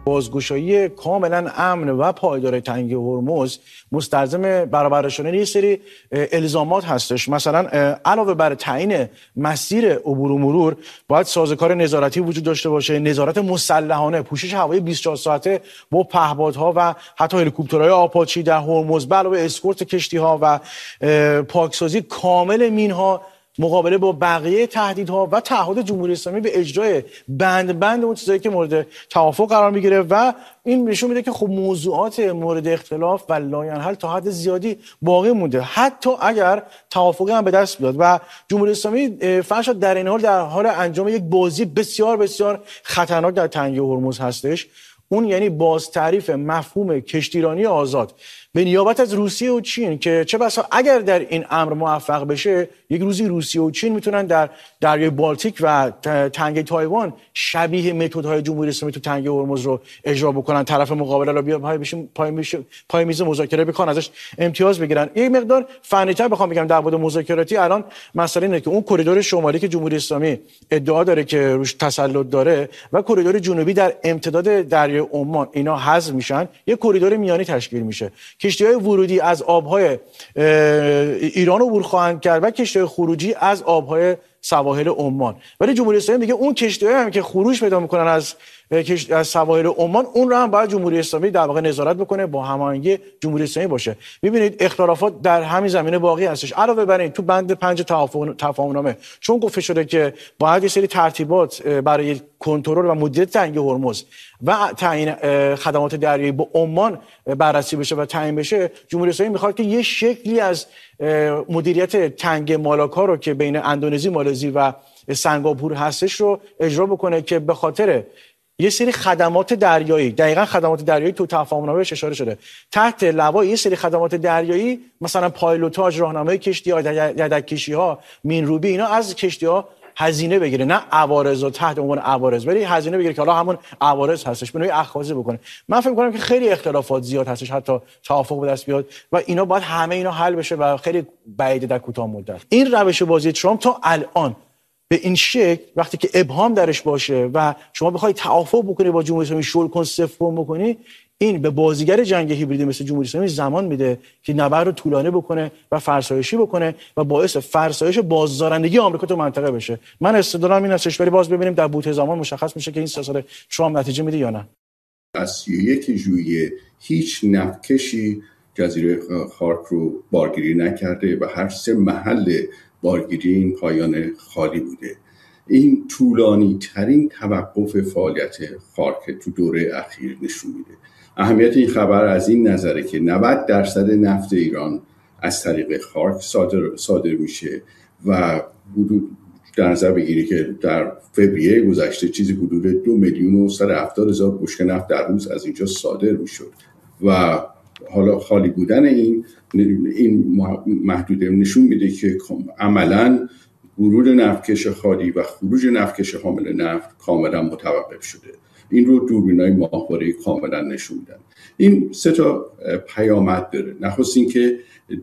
بازگشایی کاملا امن و پایدار تنگه هرمز مستلزم برآورده شدن یه سری الزامات هستش. مثلا علاوه بر تعیین مسیر عبور و مرور باید سازوکار نظارتی وجود داشته باشه، نظارت مسلحانه، پوشش هوایی 24 ساعته با پهپادها و حتی هلیکوپترهای آپاچی در هرمز، به علاوه اسکورت کشتی‌ها و پاکسازی کامل مین‌ها، مقابله با بقیه تهدیدها و تعهد جمهوری اسلامی به اجرای بند اون چیزایی که مورد توافق قرار میگیره و این نشون میده که خب موضوعات مورد اختلاف و لاینحل تا حد زیادی باقی مونده، حتی اگر توافقی هم به دست بیاد. و جمهوری اسلامی فرشاد در این حال در حال انجام یک بازی بسیار بسیار خطرناک در تنگه هرمز هستش. اون یعنی باز تعریف مفهوم کشتیرانی آزاد به نیابت از روسیه و چین که چه بسا اگر در این امر موفق بشه یک روزی روسیه و چین میتونن در دریای بالتیک و تنگه تایوان شبیه متدهای جمهوری اسلامی تو تنگه هرمز رو اجرا بکنن، طرف مقابل رو بیا پای میز مذاکره بکنن، ازش امتیاز بگیرن. یک مقدار فنی‌تر بخوام بگم در مورد مذاکراتی، الان مسئله اینه که اون کریدور شمالی که جمهوری اسلامی ادعا داره که روش تسلط داره و کریدور جنوبی در امتداد دریای عمان اینا حذف میشن، یک کریدور میانی تشکیل میشه. کشتی‌های ورودی از آب‌های ایران عبور خواهند کرد و کشتی‌های خروجی از آب‌های سواحل عمان. ولی جمهوری اسلامی میگه اون کشتی‌هایی هم که خروج پیدا می‌کنن از سواحل عمان، اون رو هم باید جمهوری اسلامی در واقع نظارت بکنه، با هماهنگی جمهوری اسلامی باشه. می‌بینید اختلافات در همین زمینه باقی هستش. علاوه بر این تو بند 5 تفاهم‌نامه چون گفته شده که باید یه سری ترتیبات برای کنترل و مدیریت تنگه هرمز و تعیین خدمات دریایی با عمان بررسی بشه و تعیین بشه، جمهوری اسلامی میخواد که یه شکلی از مدیریت تنگه مالاکا رو که بین اندونزی، مالزی و سنگاپور هستش رو اجرا بکنه که به خاطر یه سری خدمات دریایی، دقیقاً خدمات دریایی تو تفاهم‌نامه بهش اشاره شده، تحت لوای یه سری خدمات دریایی مثلا پایلوتاژ، راهنمایی کشتی‌ها، یدک‌کشی‌ها، مین‌روبی، اینا از کشتی‌ها هزینه بگیره، نه عوارض و تحت عنوان عوارض، ولی هزینه بگیره که حالا همون عوارض هستش، به نوعی اخاذی بکنه. من فکر می‌کنم که خیلی اختلافات زیاد هستش حتی توافق به دست بیاد و اینا باید همه اینا حل بشه و خیلی بعیده در کوتاه مدت. این روش بازی ترامپ تا الان به این شکل وقتی که ابهام درش باشه و شما بخوای توافق بکنی با جمهوری اسلامی، شل کن، صفر کن بکنی، این به بازیگر جنگ هیبریدی مثل جمهوری اسلامی زمان میده که نبرد رو طولانی بکنه و فرسایشی بکنه و باعث فرسایش بازدارندگی آمریکا تو منطقه بشه. من استدلالم این هستش، ولی باز ببینیم در بوته زمان مشخص میشه که این سیاست ترامپ نتیجه میده یا نه. از 31 ژوئیه هیچ نفتکشی جزیره خارک رو بارگیری نکرده و هر 3 محل بارگیری این پایان خالی بوده. این طولانی ترین توقف فعالیت خارک تو دوره اخیر نشون میده. اهمیت این خبر از این نظره که 90% نفت ایران از طریق خارک صادر میشه و حدود در نظر بگیری که در فوریه گذشته چیزی حدود 2,170,000 بشکه نفت در روز از اینجا صادر میشد و حالا خالی بودن این محدوده نشون میده که عملاً ورود نفتکش خالی و خروج نفتکش حامل نفت کاملا متوقف شده. این رو دوربینای ماهواره‌ای کاملا نشون میدن. این 3 پیامد داره. نخست این که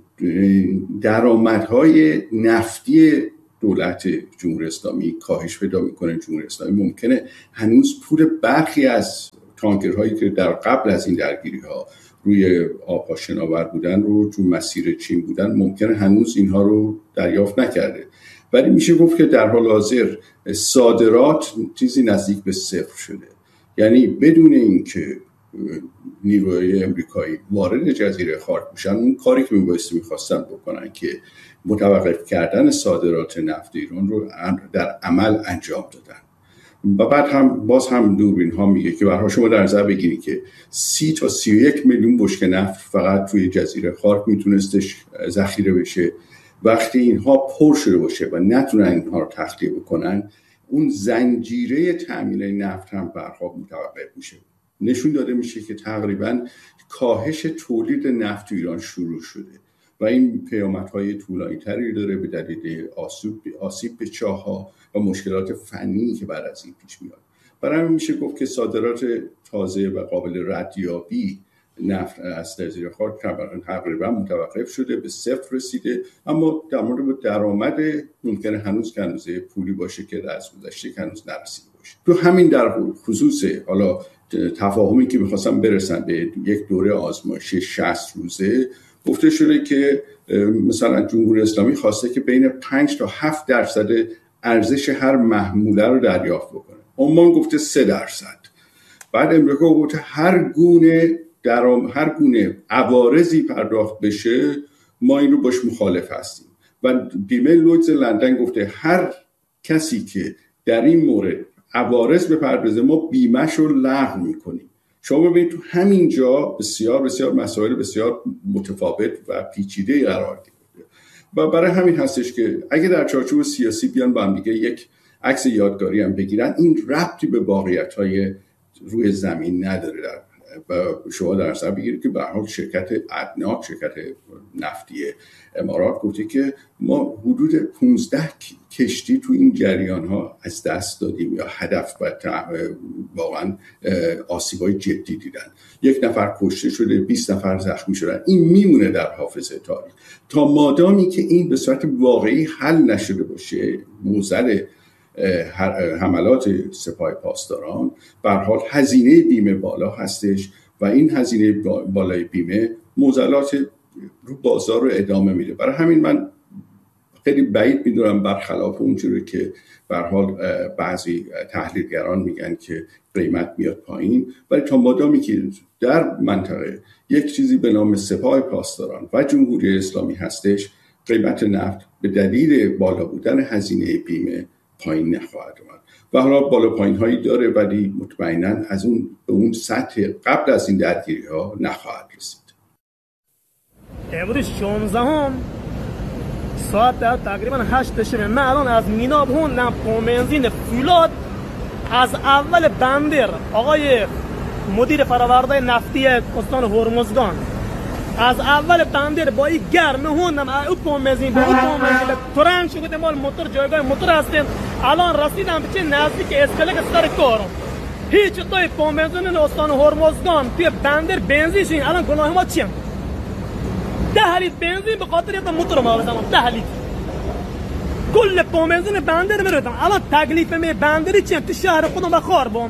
درآمدهای نفتی دولت جمهوری اسلامی کاهش پیدا میکنه. جمهوری اسلامی ممکنه هنوز پول برخی از تانکرهایی که در قبل از این درگیری‌ها روی آب‌ها شناور بودن رو تو مسیر چین بودن، ممکنه هنوز اینها رو دریافت نکرده. ولی میشه گفت که در حال حاضر صادرات چیزی نزدیک به 0 شده. یعنی بدون اینکه نیروهای امریکایی وارد جزیره خارک بشن، اون کاری که میخواستن بکنن که متوقف کردن صادرات نفت ایران رو در عمل انجام دادن. و بعد هم باز هم دوربین ها میگه که برای شما در نظر بگیرید که 30 تا 31 میلیون بشکه نفت فقط توی جزیره خارک میتونستش ذخیره بشه. وقتی اینها پر شده باشه و نتونن اینها رو تخلیه بکنن، اون زنجیره تامین نفت هم برها متوقف میشه. نشون داده میشه که تقریبا کاهش تولید نفت ایران شروع شده و این پیامدهای طولانی تری داره به دلیل آسیب به چاه‌ها و مشکلات فنی که بعد از این پیش میاد. برای همین میشه گفت که صادرات تازه و قابل ردیابی نفت از جزیره خارک تقریبا متوقف شده، به 0 رسیده. اما در مورد درآمد ممکنه هنوز پولی باشه که از گذشته هنوز نرسیده باشه. باشه. تو همین در خصوص حالا تفاهمی که میخواستم برسن به یک دوره آزمایشی 60 روزه، گفته شده که مثلا جمهوری اسلامی خواسته که بین 5 تا 7% ارزش هر محموله رو دریافت بکنه. عمان گفته 3%. بعد امریکا گفته هر گونه عوارضی پرداخت بشه ما این رو باش مخالف هستیم. و بیمه لویدز لندن گفته هر کسی که در این مورد عوارض بپردازه ما بیمه‌ش رو لغو میکنیم. شما ببینید تو همین جا بسیار بسیار مسائل بسیار متفاوت و پیچیده قرار گرفته و برای همین هستش که اگه در چارچوب سیاسی بیان با هم دیگه یک عکس یادگاری هم بگیرن، این ربطی به واقعیت‌های روی زمین نداره. و شما در نظر بگیرید که به هر حال شرکت ادناک، شرکت نفتی امارات، گفته که ما حدود 15 کشتی تو این جریان ها از دست دادیم یا هدف و واقعا آسیبای جدی دیدن. 1 نفر کشته شده، 20 نفر زخمی شدن. این میمونه در حافظه تاریخ تا مادامی که این به صورت واقعی حل نشده باشه. معضل حملات سپاه پاسداران به هر حال هزینه بیمه بالا هستش و این هزینه بالای بیمه معضلات رو بازار رو ادامه میده. برای همین من خیلی بعید میدونم برخلاف اونجوری که به هر حال بعضی تحلیلگران میگن که قیمت میاد پایین، ولی تا مادامی که در منطقه یک چیزی به نام سپاه پاسداران و جمهوری اسلامی هستش، قیمت نفت به دلیل بالا بودن هزینه بیمه پایین نخواهد اومد. و حالا بالا پایین هایی داره ولی مطمئناً از اون به اون سطح قبل از این درگیری ها نخواهد رسید. امروز 16 ساعت تقریبا 8 شب من الان از مینا بهون بنزین فولاد از اول بندر آقای مدیر فرآورده نفتی استان هرمزگان از اول بندر با این گرم هوندم او بنزین به اون بنزین ترنج شده مال موتور جایگاه موتور هستیم. الان رسیدم به نزدیک اسکلک سر کارم. هیچ توی بنزین استان هرمزگان توی بندر بنزین الان گناه ما چیه؟ 10 لیتر بنزین به خاطر یه موتور ما بزنم 10 لیتر کل بنزین بندر میردم. الان تکلیف می بندری چیه؟ تو شهر خودم و خاربم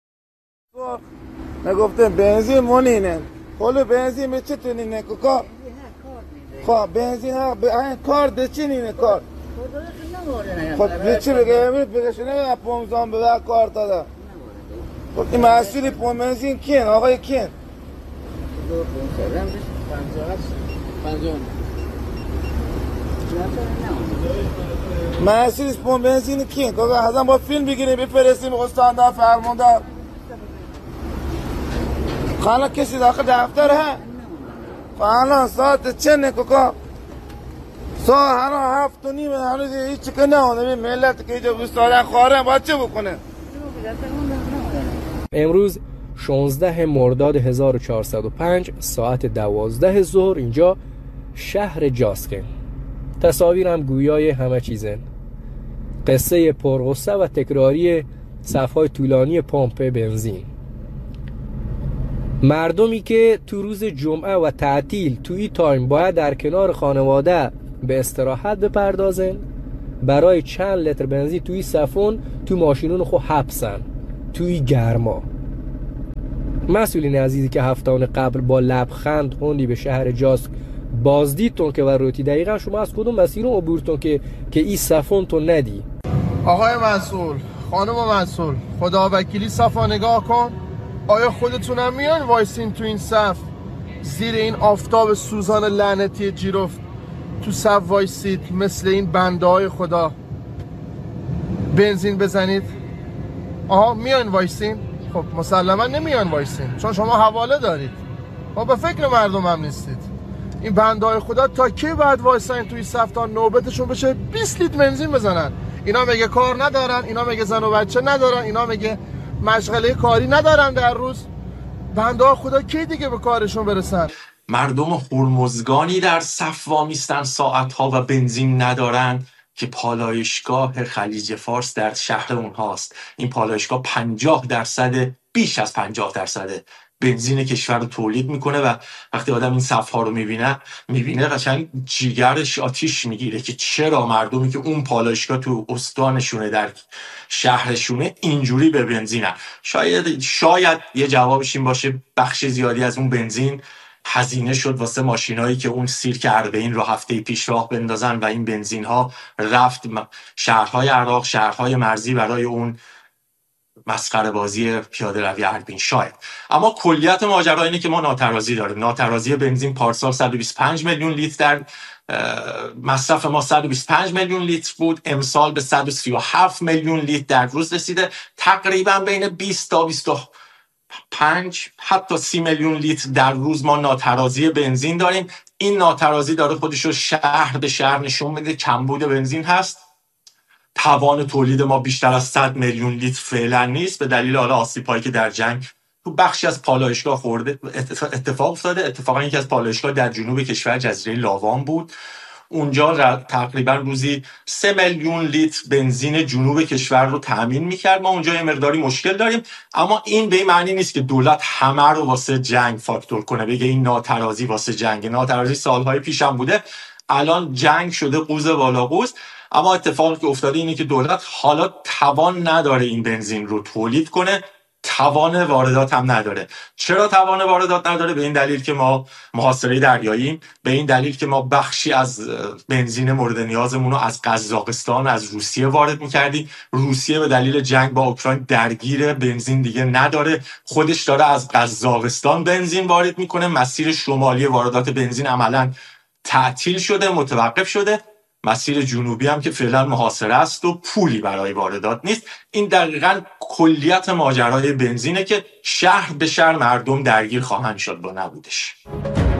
نگفته بنزین مونینه کل بنزین به چه تونینه کار خب بنزین ها به این کار ده چی نینه کار خب به چی بگه امید بگه شنه پومزان به کار داده. خب این مسئولی بنزین کین آقای کین مسئولی بنزین کین که ازم با فیلم بگیریم بفرستیم استاندار فرماندار خالا کسی داخل دفتر ها فعلا ساعت چنه کوکا ساعت هنو 7:30 هنوز هیچ که نهونه ملت که اینجا بستادن خواره باید چه بکنه. امروز 16 مرداد 1405 ساعت 12 ظهر اینجا شهر جاسکن. تصاویرم گویای همه چیزن. قصه پرغصه و تکراری صفهای طولانی پمپ بنزین. مردمی که تو روز جمعه و تعطیل توی تایم باید در کنار خانواده به استراحت بپردازن، برای چند لیتر بنزین توی صفون تو ماشینون خود حبسن توی گرما. مسئولین عزیزی که هفتهان قبل با لبخند خوندی به شهر جاسک بازدیدتون که و روتی دقیقا شما از کدوم مسیر رو عبورتون که این صفون تو ندی؟ آقای مسئول، خانم مسئول، خدا وکیلی صفا نگاه کن. آیا خودتونم میان وایسین تو این صف زیر این آفتاب سوزان لعنتی جیرفت تو صف وایسید مثل این بنده های خدا بنزین بزنید؟ آها میان وایسین؟ خب مسلما نمیان وایسین چون شما حواله دارید و به فکر مردم هم نیستید. این بنده های خدا تا کی بعد وایسین توی صف تا نوبتشون بشه 20 لیتر بنزین بزنن؟ اینا میگه کار ندارن، اینا میگه زن و بچه ندارن، اینا میگه مشغله کاری ندارن در روز. بنده ها خدا کی دیگه به کارشون برسن؟ مردم هرمزگانی در صف وامیستن ساعتها و بنزین ندارن که پالایشگاه خلیج فارس در شهر اونهاست. این پالایشگاه 50% بیش از 50% بنزین کشور رو تولید میکنه و وقتی آدم این صف‌ها رو میبینه قشنگ جیگرش آتیش میگیره که چرا مردمی که اون پالایشگاه تو استانشونه، در شهرشونه، اینجوری به بنزینن. شاید یه جوابش این باشه بخش زیادی از اون بنزین هزینه شد واسه ماشینایی که اون سیرک اربعین رو هفته پیش راه بندازن و این بنزین ها رفت شهرهای عراق، شهرهای مرزی برای اون مسخره بازی پیاده روی اربعین. شاید. اما کلیت ماجرا اینه که ما ناترازی داریم. ناترازی بنزین پارسال 125 میلیون لیتر در مصرف ما 125 میلیون لیتر بود، امسال به 137 میلیون لیتر در روز رسیده. تقریبا بین 20 تا 25 حتی 30 میلیون لیتر در روز ما ناترازی بنزین داریم. این ناترازی داره خودش رو شهر به شهر نشون میده کمبود بنزین هست. توان تولید ما بیشتر از 100 میلیون لیتر فعلا نیست به دلیل حالا آسیب‌هایی که در جنگ تو بخشی از پالایشگاه خورده اتفاق افتاده. اتفاقا یکی از پالایشگاه در جنوب کشور جزیره لاوان بود. اونجا تقریبا روزی 3 میلیون لیتر بنزین جنوب کشور رو تامین میکرد. ما اونجا یه مقداری مشکل داریم، اما این به این معنی نیست که دولت همه رو واسه جنگ فاکتور کنه، بگه این ناترازی واسه جنگ. ناترازی سالهای پیش هم بوده، الان جنگ شده قوز بالا قوز. اما اتفاقی که افتاده اینه که دولت حالا توان نداره این بنزین رو تولید کنه، توان واردات هم نداره. چرا توان واردات نداره؟ به این دلیل که ما محاصره دریاییم، به این دلیل که ما بخشی از بنزین مورد نیازمون رو از قزاقستان، از روسیه وارد می‌کردیم. روسیه به دلیل جنگ با اوکراین درگیر بنزین دیگه نداره، خودش داره از قزاقستان بنزین وارد میکنه. مسیر شمالی واردات بنزین عملاً تعطیل شده، متوقف شده. مسیر جنوبی هم که فعلا محاصره است و پولی برای واردات نیست. این دقیقاً کلیت ماجرای بنزینه که شهر به شهر مردم درگیر خواهند شد با نبودش.